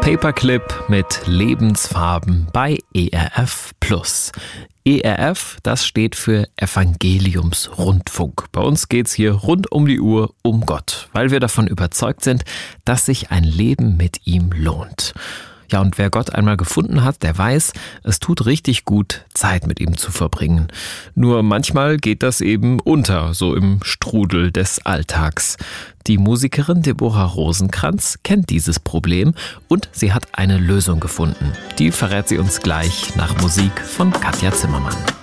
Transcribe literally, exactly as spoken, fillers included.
Paperclip mit Lebensfarben bei E R F Plus. E R F, das steht für Evangeliumsrundfunk. Bei uns geht's hier rund um die Uhr um Gott, weil wir davon überzeugt sind, dass sich ein Leben mit ihm lohnt. Ja, und wer Gott einmal gefunden hat, der weiß, es tut richtig gut, Zeit mit ihm zu verbringen. Nur manchmal geht das eben unter, so im Strudel des Alltags. Die Musikerin Deborah Rosenkranz kennt dieses Problem und sie hat eine Lösung gefunden. Die verrät sie uns gleich nach Musik von Katja Zimmermann.